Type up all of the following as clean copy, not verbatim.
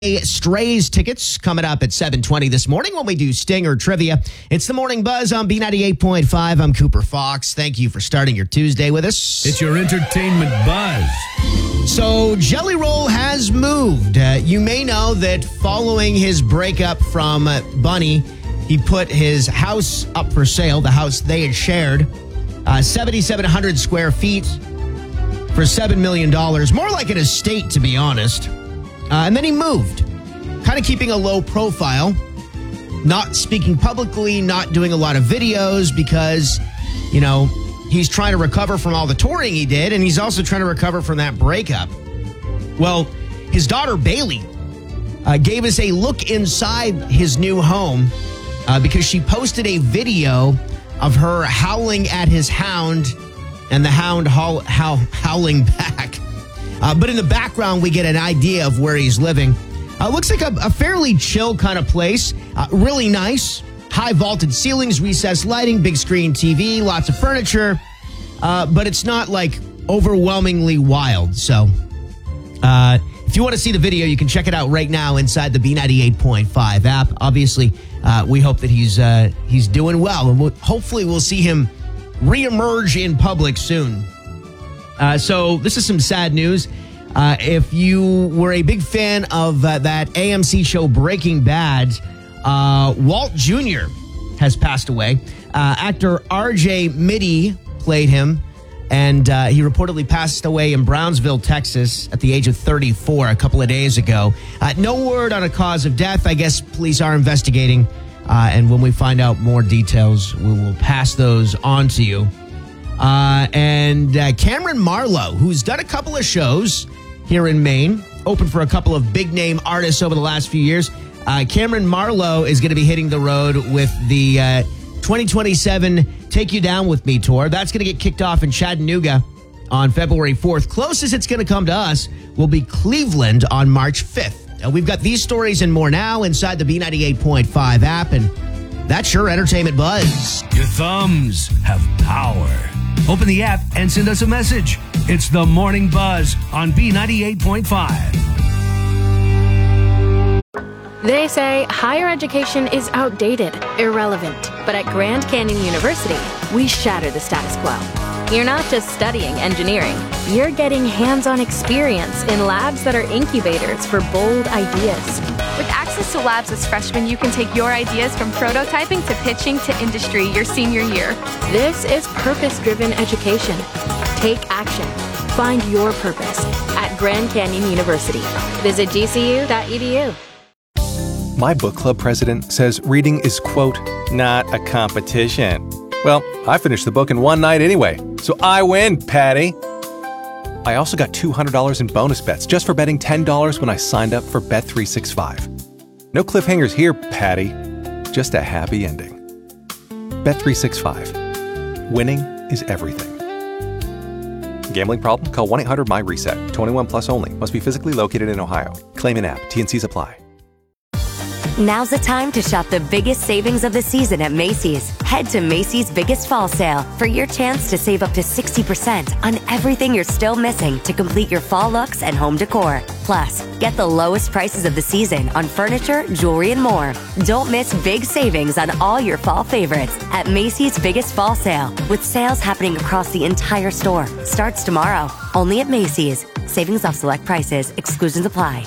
Strays tickets coming up at 7:20 this morning when we do Stinger Trivia. It's the Morning Buzz on B98.5. I'm Cooper Fox. Thank you for starting your Tuesday with us. It's your entertainment buzz. So Jelly Roll has moved. You may know that following his breakup from Bunny, he put his house up for sale, the house they had shared, 7,700 square feet for $7 million. More like an estate, to be honest. And then he moved, kind of keeping a low profile, not speaking publicly, not doing a lot of videos because, he's trying to recover from all the touring he did, and he's also trying to recover from that breakup. Well, his daughter, Bailey, gave us a look inside his new home because she posted a video of her howling at his hound and the hound howling back. But in the background, we get an idea of where he's living. Looks like a fairly chill kind of place. Really nice. High vaulted ceilings, recessed lighting, big screen TV, lots of furniture. But it's not like overwhelmingly wild. So if you want to see the video, you can check it out right now inside the B98.5 app. Obviously, we hope that he's doing well. And hopefully we'll see him reemerge in public soon. So this is some sad news. If you were a big fan of that AMC show Breaking Bad, Walt Jr. has passed away. Actor R.J. Mitte played him, and he reportedly passed away in Brownsville, Texas, at the age of 34 a couple of days ago. No word on a cause of death. I guess police are investigating, and when we find out more details, we will pass those on to you. And Cameron Marlowe, who's done a couple of shows here in Maine, opened for a couple of big-name artists over the last few years. Cameron Marlowe is going to be hitting the road with the 2027 Take You Down With Me tour. That's going to get kicked off in Chattanooga on February 4th. Closest it's going to come to us will be Cleveland on March 5th. We've got these stories and more now inside the B98.5 app, and that's your entertainment buzz. Your thumbs have power. Open the app and send us a message. It's the Morning Buzz on B98.5. They say higher education is outdated, irrelevant. But at Grand Canyon University, we shatter the status quo. You're not just studying engineering. You're getting hands-on experience in labs that are incubators for bold ideas. With access to labs as freshmen, you can take your ideas from prototyping to pitching to industry your senior year. This is purpose-driven education. Take action. Find your purpose at Grand Canyon University. Visit gcu.edu. My book club president says reading is, quote, not a competition. Well, I finished the book in one night anyway, so I win, Patty. I also got $200 in bonus bets just for betting $10 when I signed up for Bet365. No cliffhangers here, Patty. Just a happy ending. Bet365. Winning is everything. Gambling problem? Call 1-800-MY-RESET. 21 plus only. Must be physically located in Ohio. Claim in app. T&Cs apply. Now's the time to shop the biggest savings of the season at Macy's. Head to Macy's Biggest Fall Sale for your chance to save up to 60% on everything you're still missing to complete your fall looks and home decor. Plus, get the lowest prices of the season on furniture, jewelry, and more. Don't miss big savings on all your fall favorites at Macy's Biggest Fall Sale, with sales happening across the entire store. Starts tomorrow, only at Macy's. Savings off select prices. Exclusions apply.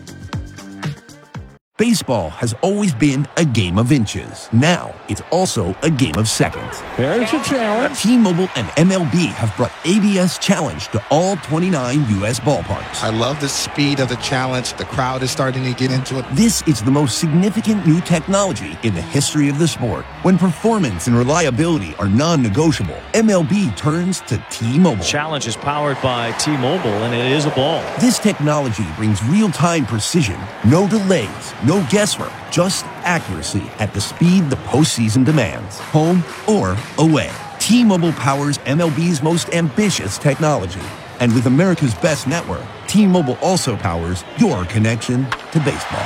Baseball has always been a game of inches. Now, it's also a game of seconds. There's a challenge. T-Mobile and MLB have brought ABS Challenge to all 29 U.S. ballparks. I love the speed of the challenge. The crowd is starting to get into it. This is the most significant new technology in the history of the sport. When performance and reliability are non-negotiable, MLB turns to T-Mobile. Challenge is powered by T-Mobile, and it is a ball. This technology brings real-time precision, no delays, no guesswork, just accuracy at the speed the postseason demands. Home or away, T-Mobile powers MLB's most ambitious technology. And with America's best network, T-Mobile also powers your connection to baseball.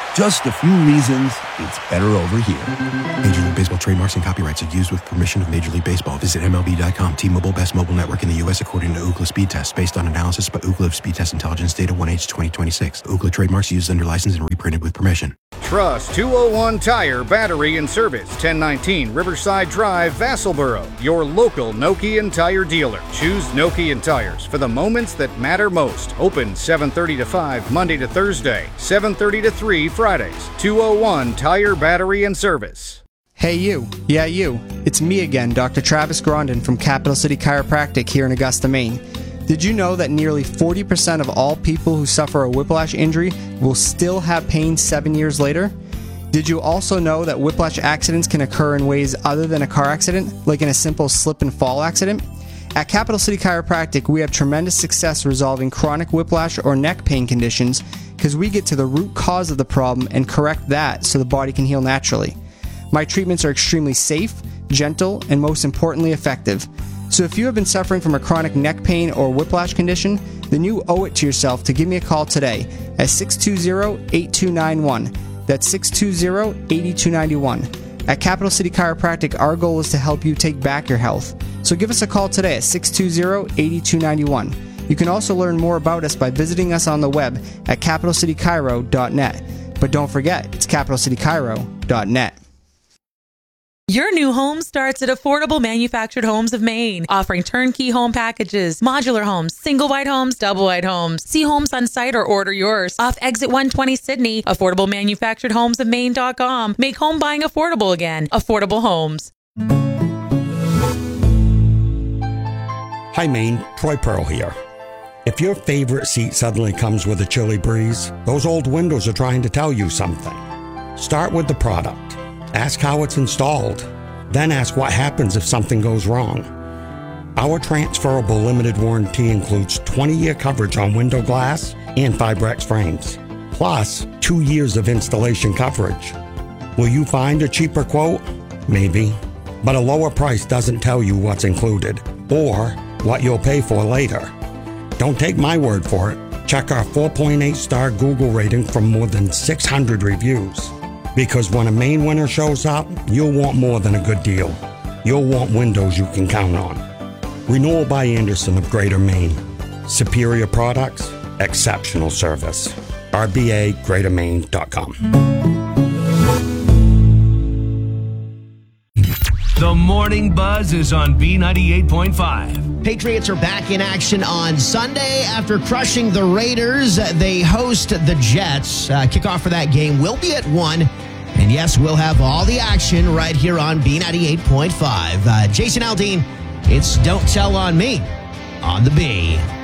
just a few reasons it's better over here. Major League Baseball trademarks and copyrights are used with permission of Major League Baseball. Visit MLB.com. T-Mobile, best mobile network in the U.S. according to Ookla Speed Test, based on analysis by Ookla of Speed Test Intelligence Data 1H 2026. Ookla trademarks used under license and reprinted with permission. Trust 201 Tire, Battery and Service, 1019 Riverside Drive, Vassalboro. Your local Nokian Tire dealer. Choose Nokian Tires for the moments that matter most. Open 7:30 to 5 Monday to Thursday, 7:30 to 3 Fridays. 201 Tire, Battery and Service. Hey you. Yeah, you. It's me again, Dr. Travis Grondin from Capital City Chiropractic here in Augusta, Maine. Did you know that nearly 40% of all people who suffer a whiplash injury will still have pain 7 years later? Did you also know that whiplash accidents can occur in ways other than a car accident, like in a simple slip and fall accident? At Capital City Chiropractic, we have tremendous success resolving chronic whiplash or neck pain conditions because we get to the root cause of the problem and correct that so the body can heal naturally. My treatments are extremely safe, gentle, and most importantly, effective. So if you have been suffering from a chronic neck pain or whiplash condition, then you owe it to yourself to give me a call today at 620-8291. That's 620-8291. At Capital City Chiropractic, our goal is to help you take back your health. So give us a call today at 620-8291. You can also learn more about us by visiting us on the web at capitalcitychiro.net. But don't forget, it's capitalcitychiro.net. Your new home starts at Affordable Manufactured Homes of Maine, offering turnkey home packages, modular homes, single wide homes, double wide homes. See homes on site or order yours. Off Exit 120 Sydney, AffordableManufacturedHomesofMaine.com. Make home buying affordable again. Affordable Homes. Hi Maine, Troy Pearl here. If your favorite seat suddenly comes with a chilly breeze, those old windows are trying to tell you something. Start with the product. Ask how it's installed. Then ask what happens if something goes wrong. Our transferable limited warranty includes 20-year coverage on window glass and Fibrex frames, plus 2 years of installation coverage. Will you find a cheaper quote? Maybe. But a lower price doesn't tell you what's included or what you'll pay for later. Don't take my word for it. Check our 4.8-star Google rating from more than 600 reviews. Because when a Maine winner shows up, you'll want more than a good deal. You'll want windows you can count on. Renewal by Andersen of Greater Maine. Superior products, exceptional service. RBAGreaterMaine.com. The Morning Buzz is on B98.5. Patriots are back in action on Sunday after crushing the Raiders. They host the Jets. Kickoff for that game will be at 1. And yes, we'll have all the action right here on B98.5. Jason Aldean, it's Don't Tell on Me on the B.